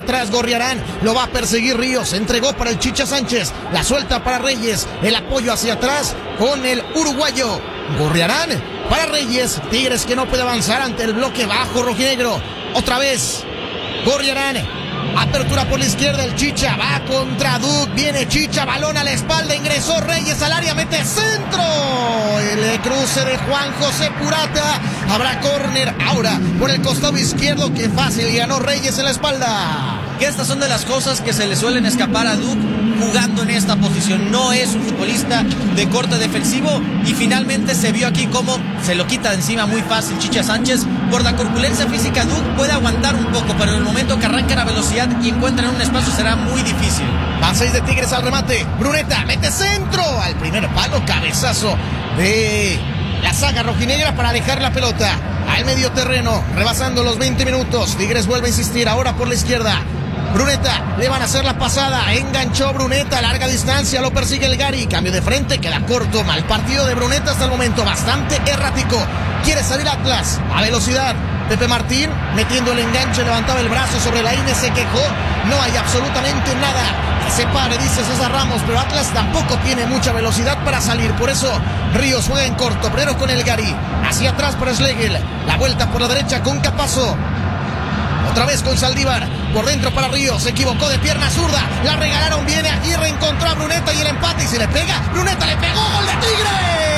atrás Gorriarán, lo va a perseguir Ríos, entregó para el Chicha Sánchez, la suelta para Reyes, el apoyo hacia atrás con el uruguayo Gorriarán para Reyes. Tigres que no puede avanzar ante el bloque bajo rojinegro. Otra vez Gorriarán, apertura por la izquierda, el Chicha va contra Duc, viene Chicha, balón a la espalda, ingresó Reyes al área, mete centro, el cruce de Juan José Purata, habrá córner ahora por el costado izquierdo, que fácil, ganó Reyes en la espalda. Que estas son de las cosas que se le suelen escapar a Duc jugando en esta posición. No es un futbolista de corte defensivo y finalmente se vio aquí cómo se lo quita de encima muy fácil Chicha Sánchez. Por la corpulencia física Duc puede aguantar un poco, pero en el momento que arranca la velocidad y encuentran un espacio será muy difícil. Van 6 de Tigres al remate, Bruneta mete centro al primer palo, cabezazo de la saga rojinegra para dejar la pelota al medio terreno, rebasando los 20 minutos. Tigres vuelve a insistir ahora por la izquierda. Bruneta, le van a hacer la pasada, enganchó Bruneta a larga distancia, lo persigue el Gary, cambio de frente, queda corto, mal partido de Bruneta hasta el momento, bastante errático, quiere salir Atlas, a velocidad, Pepe Martín, metiendo el enganche, levantaba el brazo sobre la INE, se quejó, no hay absolutamente nada que se pare, dice César Ramos, pero Atlas tampoco tiene mucha velocidad para salir, por eso Ríos juega en corto, primero con el Gary, hacia atrás para Schlegel, la vuelta por la derecha con Capazo. Otra vez con Saldívar, por dentro para Ríos, se equivocó de pierna zurda, la regalaron, viene Aguirre, encontró a Bruneta y el empate y se le pega, Bruneta le pegó, gol de Tigres.